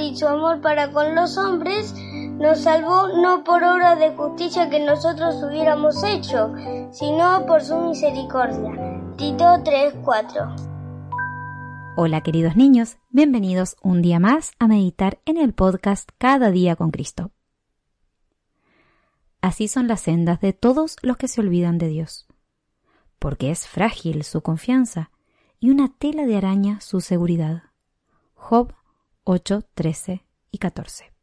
y su amor para con los hombres, nos salvó no por obra de justicia que nosotros hubiéramos hecho, sino por su misericordia. Tito 3:4. Hola queridos niños, bienvenidos un día más a meditar en el podcast Cada día con Cristo. Así son las sendas de todos los que se olvidan de Dios, porque es frágil su confianza y una tela de araña su seguridad. Job 8:13 y 14.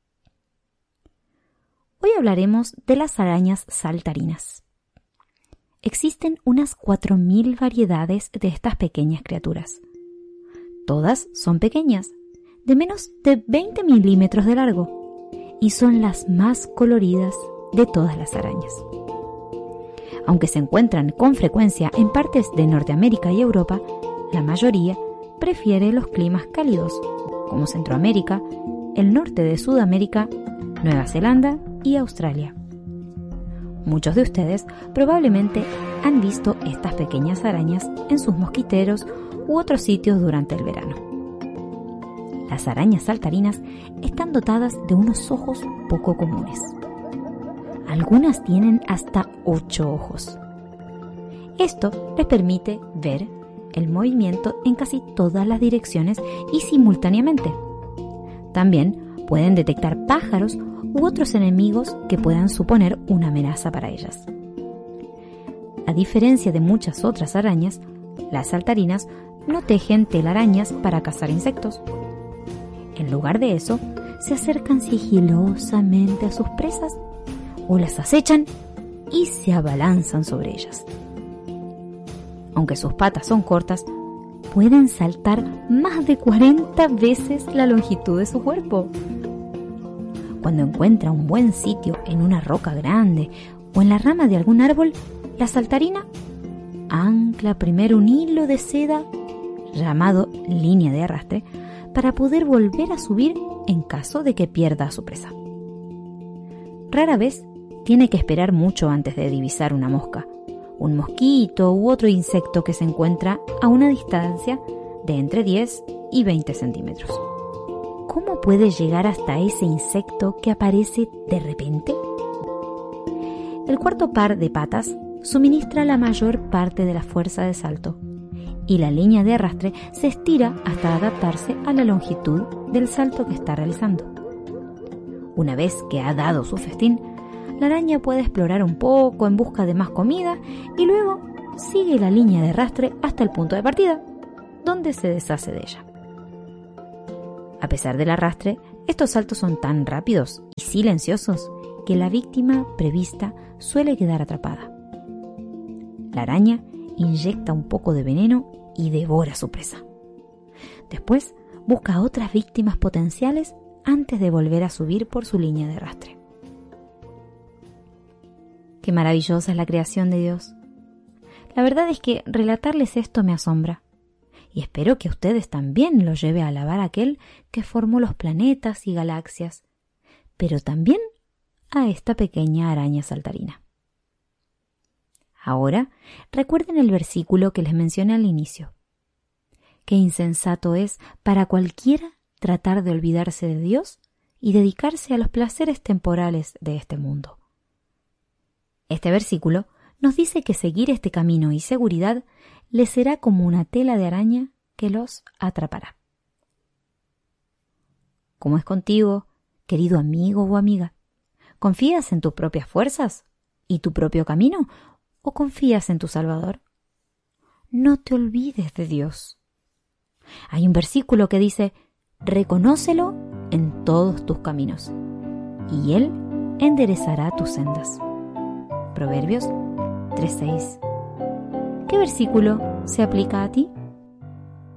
Hoy hablaremos de las arañas saltarinas. Existen unas 4.000 variedades de estas pequeñas criaturas. Todas son pequeñas, de menos de 20 milímetros de largo, y son las más coloridas de todas las arañas. Aunque se encuentran con frecuencia en partes de Norteamérica y Europa, la mayoría prefiere los climas cálidos, como Centroamérica, el norte de Sudamérica, Nueva Zelanda y Australia. Muchos de ustedes probablemente han visto estas pequeñas arañas en sus mosquiteros u otros sitios durante el verano. Las arañas saltarinas están dotadas de unos ojos poco comunes. Algunas tienen hasta 8 ojos. Esto les permite ver el movimiento en casi todas las direcciones y simultáneamente. También pueden detectar pájaros u otros enemigos que puedan suponer una amenaza para ellas. A diferencia de muchas otras arañas, las saltarinas no tejen telarañas para cazar insectos. En lugar de eso, se acercan sigilosamente a sus presas o las acechan y se abalanzan sobre ellas. Aunque sus patas son cortas, pueden saltar más de 40 veces la longitud de su cuerpo. Cuando encuentra un buen sitio en una roca grande o en la rama de algún árbol, la saltarina ancla primero un hilo de seda llamado línea de arrastre para poder volver a subir en caso de que pierda a su presa. Rara vez tiene que esperar mucho antes de divisar una mosca, un mosquito u otro insecto que se encuentra a una distancia de entre 10 y 20 centímetros. ¿Cómo puede llegar hasta ese insecto que aparece de repente? El cuarto par de patas suministra la mayor parte de la fuerza de salto y la línea de arrastre se estira hasta adaptarse a la longitud del salto que está realizando. Una vez que ha dado su festín, la araña puede explorar un poco en busca de más comida y luego sigue la línea de arrastre hasta el punto de partida, donde se deshace de ella. A pesar del arrastre, estos saltos son tan rápidos y silenciosos que la víctima prevista suele quedar atrapada. La araña inyecta un poco de veneno y devora a su presa. Después busca a otras víctimas potenciales antes de volver a subir por su línea de arrastre. Qué maravillosa es la creación de Dios. La verdad es que relatarles esto me asombra. Y espero que a ustedes también los lleve a alabar a aquel que formó los planetas y galaxias, pero también a esta pequeña araña saltarina. Ahora, recuerden el versículo que les mencioné al inicio. Qué insensato es para cualquiera tratar de olvidarse de Dios y dedicarse a los placeres temporales de este mundo. Este versículo nos dice que seguir este camino y seguridad les será como una tela de araña que los atrapará. ¿Cómo es contigo, querido amigo o amiga? ¿Confías en tus propias fuerzas y tu propio camino o confías en tu Salvador? No te olvides de Dios. Hay un versículo que dice: reconócelo en todos tus caminos, y Él enderezará tus sendas. Proverbios 3:6. ¿Qué versículo se aplica a ti?